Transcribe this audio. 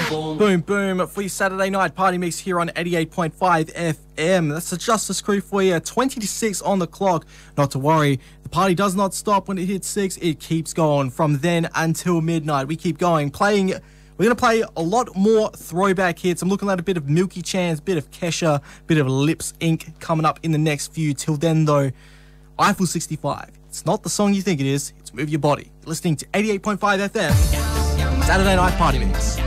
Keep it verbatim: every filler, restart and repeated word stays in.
Boom, boom, for your Saturday night party mix here on eighty-eight point five F M. That's the Justice Crew for you, twenty to six on the clock. Not to worry, the party does not stop when it hits six. It keeps going from then until midnight. We keep going, playing. We're going to play a lot more throwback hits. I'm looking at a bit of Milky Chance, bit of Kesha, bit of Lips Incorporated coming up in the next few. Till then, though, Eiffel sixty-five. It's not the song you think it is. It's Move Your Body. You're listening to eighty-eight point five F M, Saturday Night Party Mix.